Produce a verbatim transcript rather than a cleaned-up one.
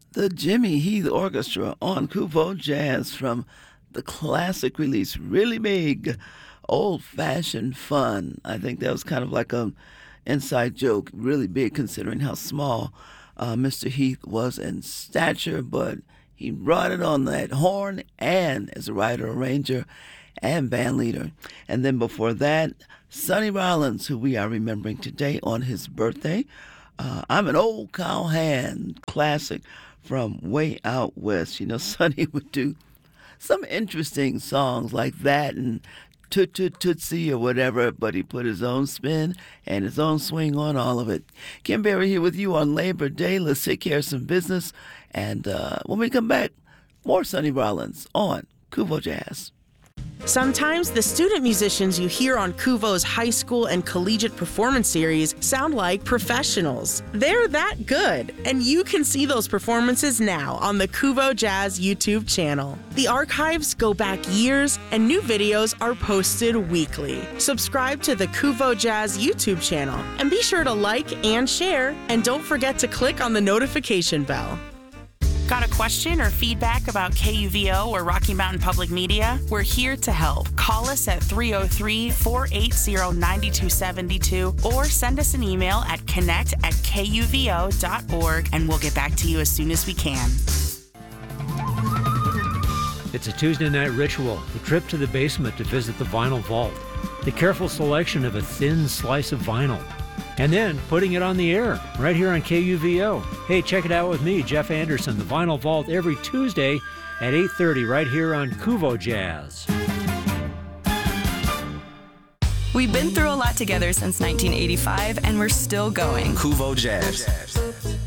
The Jimmy Heath Orchestra on Kuvo Jazz from the classic release, Really Big, Old-Fashioned Fun. I think that was kind of like a inside joke, really big considering how small uh, Mister Heath was in stature, but he brought it on that horn and as a writer, arranger, and band leader. And then before that, Sonny Rollins, who we are remembering today on his birthday. Uh, I'm an Old Cowhand classic from way out west. You know, Sonny would do some interesting songs like that and Toot Toot Tootsie or whatever, but he put his own spin and his own swing on all of it. Kim Berry here with you on Labor Day. Let's take care of some business. And uh, when we come back, more Sonny Rollins on Kuvo Jazz. Sometimes the student musicians you hear on Kuvo's high school and collegiate performance series sound like professionals. They're that good, and you can see those performances now on the Kuvo Jazz YouTube channel. The archives go back years, and new videos are posted weekly. Subscribe to the Kuvo Jazz YouTube channel, and be sure to like and share, and don't forget to click on the notification bell. Got a question or feedback about K U V O or Rocky Mountain Public Media? We're here to help. Call us at three oh three, four eight zero, nine two seven two or send us an email at connect at K U V O dot org and we'll get back to you as soon as we can. It's a Tuesday night ritual, the trip to the basement to visit the vinyl vault, the careful selection of a thin slice of vinyl, and then putting it on the air right here on K U V O. Hey, check it out with me, Jeff Anderson, the Vinyl Vault, every Tuesday at eight thirty right here on Kuvo Jazz. We've been through a lot together since nineteen eighty-five, and we're still going. Kuvo Jazz.